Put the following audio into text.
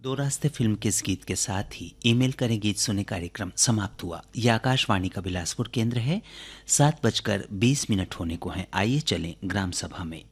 दो रास्ते फिल्म के इस गीत के साथ ही ईमेल करें गीत सुने कार्यक्रम समाप्त हुआ। यह आकाशवाणी का बिलासपुर केंद्र है। 7:20 होने को हैं। आइए चलें ग्राम सभा में।